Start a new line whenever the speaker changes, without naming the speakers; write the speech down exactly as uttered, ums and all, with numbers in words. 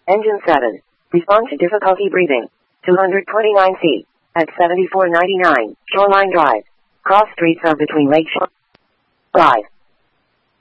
Engine seven. Respond to difficulty breathing. two hundred twenty-nine feet. At seventy-four ninety-nine. Shoreline Drive. Cross streets are between Lake Shore Drive.